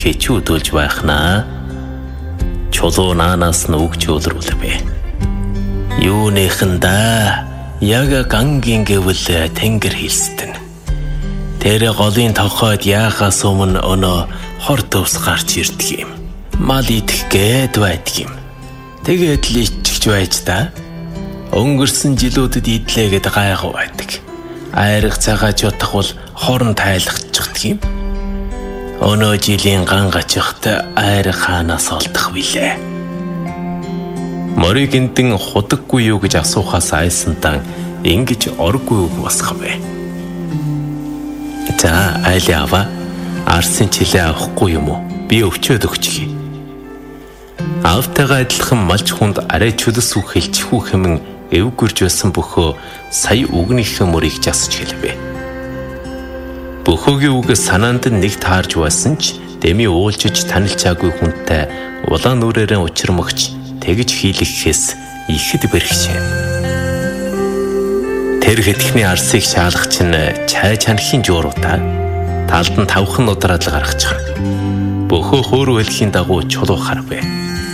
хичүүдүүлж байхнаа. Чулуу наанаас нь үгч өлрүүлвэ. Юуныхандаа яг гангийн гэвэл тэнгэр хэлстэн. Тэр голын тохойд яахаас өмнө өнөө хор төвс гарч ирдэг юм. Мал идэх гээд байдаг юм. Тэгээд л ичгэж байж та. Өнгөрсөн жилүүдэд идлээгээд гайхав байдаг. Айрах цагаач утах бол хорон тайлахчихдаг юм. Өнөө жилийн ган гачхт айрах хаанаас олдох вилээ. Морийг гинтэн худаггүй юу гэж асуухаас айсантан ингэж оргүй үг босгоё. За айл яава арсын чилээ авахгүй юм уу? Би өвчөөд өгчихье. Автайгаа адилхан малч хүнд арай чөлөөс үг хэлж хүүхэмэн эвгүрж байсан бөхөө сая үгнийхээ мөрийг жасж хэлвэ. Бөхөөгийн үг санаанд нэг таарж байсан ч дэми уулжиж танилцаагүй хүнтэй улаан нүрээрээ учирмагч тэгж хийлгэхээс ихэд бэрхшээ. Тэр хэдхний арсыг шаалгах чинь чай чанхийн жууруудаа талд нь тавхан удраад л гаргачих. Бөхөө хөөрөв хэлхийн дагуу чулуу харвэ.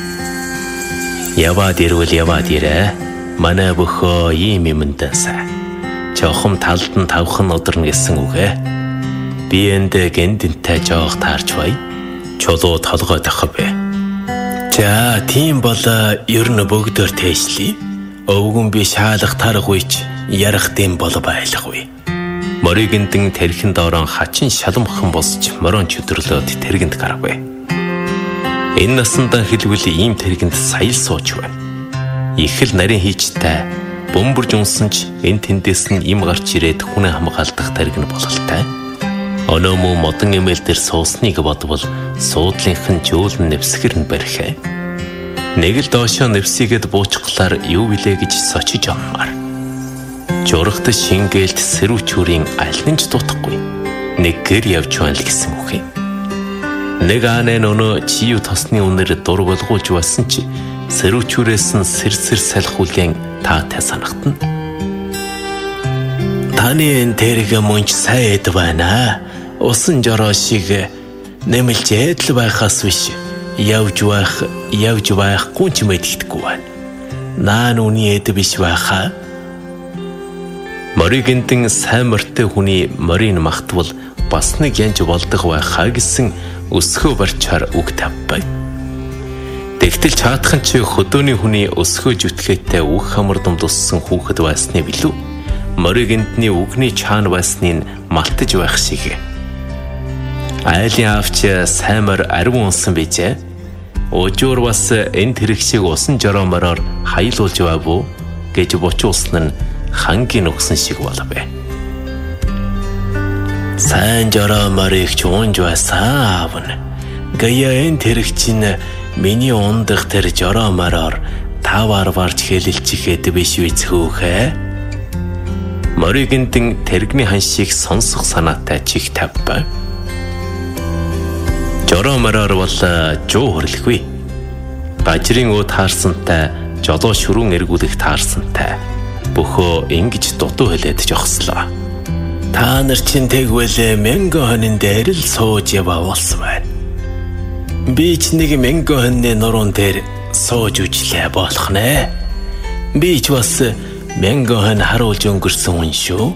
Яваад ирээ. Манай бөхөө ийм юмдасаа. Чохом талд нь тавхан ударна гэсэн үг ээ. Би энд гендэнтэй жоох таарч бай. Чулуу толгой тахвэ. За тийм бол ер нь бүгдөө тээшлээ. Өвгөн би шаалах таргүйч ярах дэм бол байлгагүй. Морийг гинтэн тэрхэн доорон хачин шаламхан босч морон чөдөрлөөд тэргэнд гарвэ. Энэ насандан хэлвэл ийм тэргэнд сая л сууч байна. Их л нарийн хийчтэй бөмбөрж унсан ч энэ тэндээс нь им гарч ирээд хүнээ хамгаалдах тэргэн бололтой. Өнөө мөн модон эмээл дээр суусныг бодвол суудлынх нь жөөлн нэвсгэр нь барихэ. Нэг л доошоо нэвсийгэд буучглаар юу билээ гэж сочиж аммаар. Журагт шингээлт сэрүүчүүрийн альнч дутахгүй. Нэг гэр явж байна л гэсэн үг юм. Нэг анаа өнөө чию тосны үнээр дур болгуулж байсан чи сэрүүчүүрээс нь сэрсэр салах үлгэн таатай санагдана. Таны энэ тэрэг мөнч сайн эд байна. Усан жороо шиг нэмэлжээд л байхаас биш явж байхгүй ч мэддэхгүй байна. Наан үний эд биш байхаа. Морийг гинтэн сайн морьтой хүний морийг магтвал бас нэг янж болдог байхаа гэсэн өсгөө барчаар үг тавбай. Тэгтэл чаатхан чи хөдөөний хүний өсгөө зүтгээтэй үг хамардам туссан хүүхэд байсны билүү? Морийг гинтний үгний чаан байсныг малтаж байх шиг. Айлын авч саймар ариун унсан бижээ. Өжөр бас энэ тэрэг шиг усан жороомороор хайлуулж байв гэж бочуулсан нь хангийн өгсөн шиг болов. Сайн жорооморыг ч уунж байсан аавна. Гая энэ тэрэг чинь миний ундах тэр жороомороор тавар варж хэлэлчихээд биш үз хөөхэ. Морийг гинтэн тэрэгний ханшийг сонсох санаатай чих тавбай. Жороомороор бол жуу хөрлөхгүй. Бажрын өө таарсантай, жолоо шүрүүн эргүүлэх таарсантай. Бөхөө ингэж дутуу хэлээд жогслоо. Та нар чинь тэгвэл мянган хонин дээр л сууж яваалсан байна. Би ч нэг мянган хонины нуруунд дээр сууж үжлээ болох нэ. Би ч бас мянган хон харуулж өнгөрсөн хүн шүү.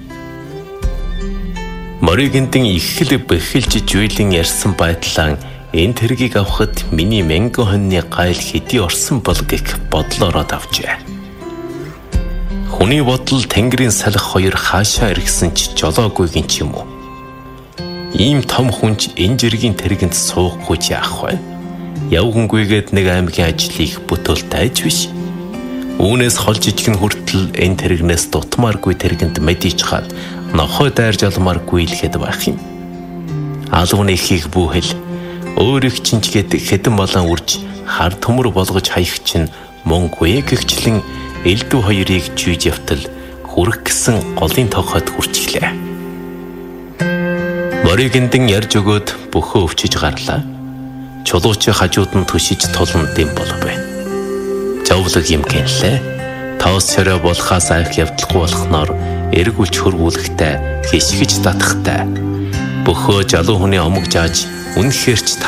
Морийг гинтэн их л бэхэлж жуйлын ярьсан байдлаа энэ тэргийг авахд миний мянган хонины гайл хэдий орсон бол гэх бодлоороо авчээ. Хүний бодол тэнгэрийн салхи хоёр хаашаа иргсэн ч жолоогүйгийн ч юм уу. Ийм том хүнч энэ жиргийн тэргэнд суухгүй ч яах вэ? Явгангүйгээд нэг аймгийн ажлыг бүтээлтэй ч биш. Үүнээс хол жижигэн хүртэл энэ тэрэгнээс дутмааргүй тэргэнд мэдийч хаад нохой дайрж алмааргүй илгээд байх юм. Алууны ихийг бүүхэл өөрийг чинчгээд хэдэн болон үрж хар төмөр болгож хаях чинь мөнггүй гэгчлэн элдв хоёрыг жүйж явтал хүрэх гэсэн голын тохойд хүрчлээ. Морийг гинтэн ярьж өгөөд бөхөө өвчиж гарлаа. Чулуучи хажууд нь түшиж тулан дэм болов. Зовлог юм гэнлээ. Тоос шороо болохоос айх явдалгүй болохноор эргүүлж хөрвүүлэхтэй, хишгэж татахтай. Бөхөө жалуу хүний омог жааж үнэхээр ч